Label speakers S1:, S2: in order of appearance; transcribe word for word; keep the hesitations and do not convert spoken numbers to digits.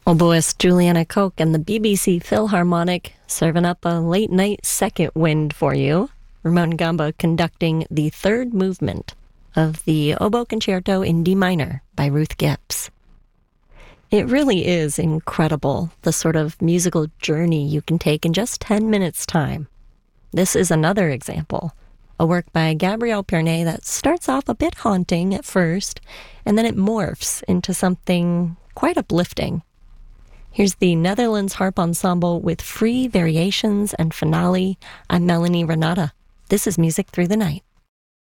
S1: Oboist Juliana Koch and the B B C Philharmonic serving up a late-night second wind for you. Ramon Gamba conducting the third movement of the Oboe Concerto in D minor by Ruth Gibbs. It really is incredible, the sort of musical journey you can take in just ten minutes' time. This is another example, a work by Gabriel Pernet that starts off a bit haunting at first, and then it morphs into something quite uplifting. Here's the Netherlands Harp Ensemble with Free Variations and Finale. I'm Melanie Renata. This is Music Through the Night.